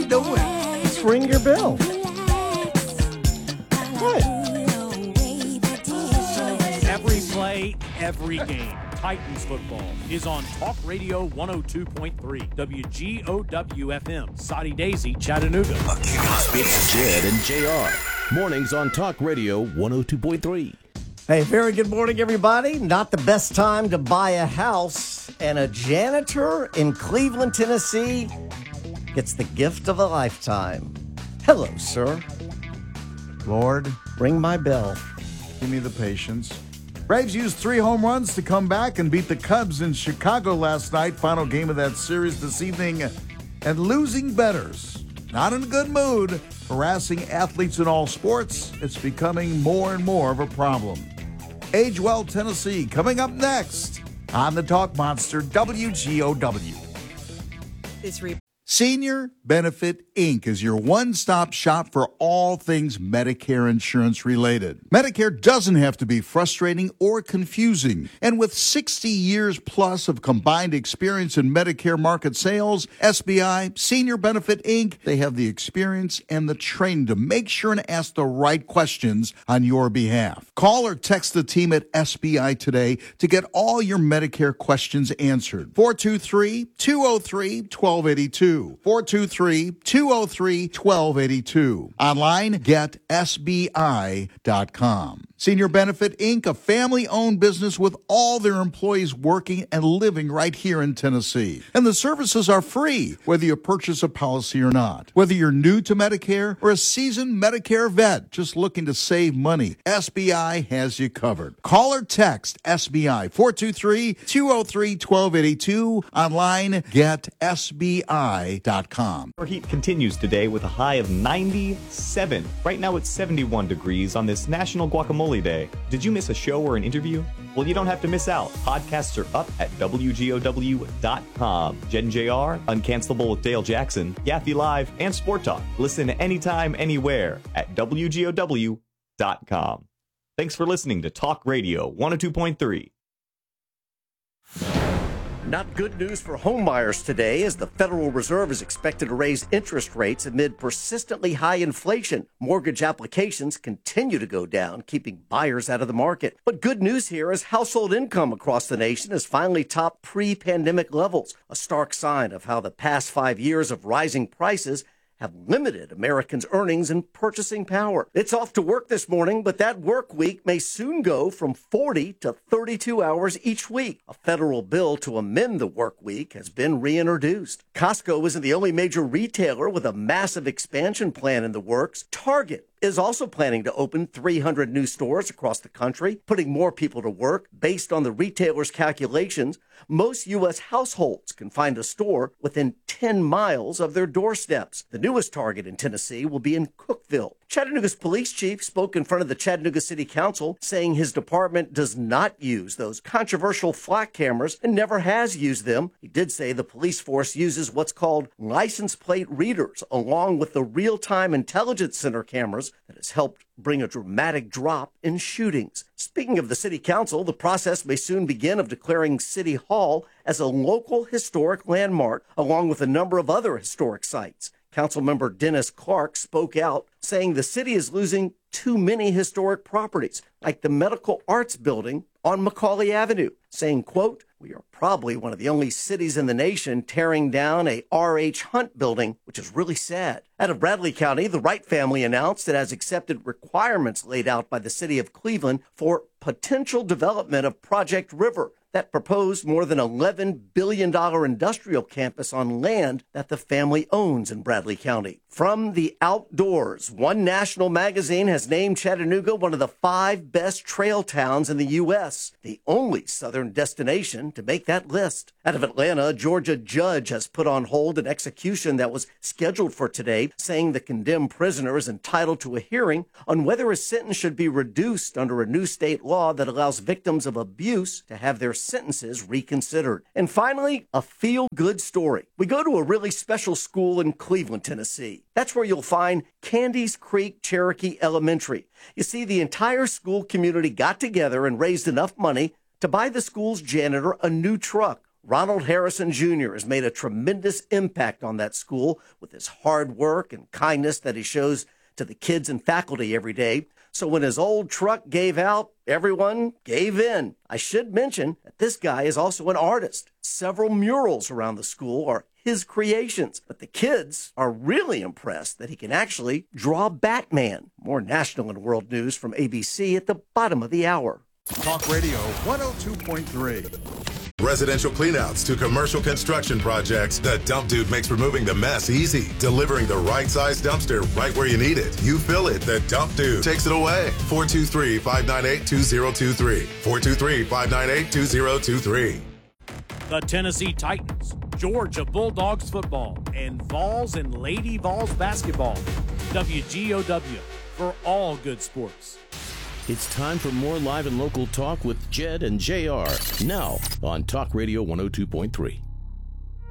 doing? Let's ring your bell. What? Every play, every game. Titans football is on Talk Radio 102.3 WGOW-FM, Soddy Daisy, Chattanooga. It's Jed and JR. Mornings on Talk Radio 102.3. Hey, very good morning, everybody. Not the best time to buy a house, and a janitor in Cleveland, Tennessee gets the gift of a lifetime. Hello, sir. Lord, Ring my bell. give me the patience. Braves used 3 home runs to come back and beat the Cubs in Chicago last night. Final game of that series this evening. And losing bettors, not in a good mood, harassing athletes in all sports. It's becoming more and more of a problem. Age Well, Tennessee, coming up next on the Talk Monster, WGOW. Senior Benefit Inc. is your one-stop shop for all things Medicare insurance related. Medicare doesn't have to be frustrating or confusing. And with 60 years plus of combined experience in Medicare market sales, SBI, Senior Benefit Inc., they have the experience and the training to make sure and ask the right questions on your behalf. Call or text the team at SBI today to get all your Medicare questions answered. 423-203-1282. 423-203-1282. Online, getsbi.com. Senior Benefit Inc., a family-owned business with all their employees working and living right here in Tennessee. And the services are free, whether you purchase a policy or not. Whether you're new to Medicare or a seasoned Medicare vet just looking to save money, SBI has you covered. Call or text SBI 423-203-1282. Online, getsbi.com. Our heat continues today with a high of 97. Right now it's 71 degrees on this National Guacamole Day. Did you miss a show or an interview? Well, you don't have to miss out. Podcasts are up at WGOW.com. Jen JR, Uncancelable with Dale Jackson, Yaffe Live, and Sport Talk. Listen anytime, anywhere at WGOW.com. Thanks for listening to Talk Radio 102.3. Not good news for home buyers today, as the Federal Reserve is expected to raise interest rates amid persistently high inflation. Mortgage applications continue to go down, keeping buyers out of the market. But good news here is household income across the nation has finally topped pre-pandemic levels, a stark sign of how the past 5 years of rising prices have limited Americans' earnings and purchasing power. It's off to work this morning, but that work week may soon go from 40 to 32 hours each week. A federal bill to amend the work week has been reintroduced. Costco isn't the only major retailer with a massive expansion plan in the works. Target is also planning to open 300 new stores across the country, putting more people to work. Based on the retailer's calculations, most U.S. households can find a store within 10 miles of their doorsteps. The newest Target in Tennessee will be in Cookeville. Chattanooga's police chief spoke in front of the Chattanooga City Council, saying his department does not use those controversial flock cameras and never has used them. He did say the police force uses what's called license plate readers, along with the real-time intelligence center cameras that has helped bring a dramatic drop in shootings. Speaking of the City Council, the process may soon begin of declaring City Hall as a local historic landmark, along with a number of other historic sites. Councilmember Dennis Clark spoke out, saying the city is losing too many historic properties, like the Medical Arts Building on Macaulay Avenue, saying, quote, "We are probably one of the only cities in the nation tearing down a R.H. Hunt building, which is really sad." Out of Bradley County, the Wright family announced it has accepted requirements laid out by the city of Cleveland for potential development of Project River, that proposed more than $11 billion industrial campus on land that the family owns in Bradley County. From the outdoors, one national magazine has named Chattanooga one of the 5 best trail towns in the U.S., the only southern destination to make that list. Out of Atlanta, a Georgia judge has put on hold an execution that was scheduled for today, saying the condemned prisoner is entitled to a hearing on whether his sentence should be reduced under a new state law that allows victims of abuse to have their sentences reconsidered. And finally, a feel-good story. We go to a really special school in Cleveland, Tennessee. That's where you'll find Candies Creek Cherokee Elementary. You see, the entire school community got together and raised enough money to buy the school's janitor a new truck, Ronald Harrison Jr. has made a tremendous impact on that school with his hard work and kindness that he shows to the kids and faculty every day. So when his old truck gave out, everyone gave in. I should mention that this guy is also an artist. Several murals around the school are his creations, but the kids are really impressed that he can actually draw Batman. More national and world news from ABC at the bottom of the hour. Talk Radio 102.3. Residential cleanouts to commercial construction projects, the Dump Dude makes removing the mess easy, delivering the right size dumpster right where you need it. You fill it, the Dump Dude takes it away. 423-598-2023. 423-598-2023. The Tennessee Titans, Georgia Bulldogs football, and Vols and Lady Vols basketball. WGOW for all good sports. It's time for more live and local talk with Jed and JR. Now on Talk Radio 102.3.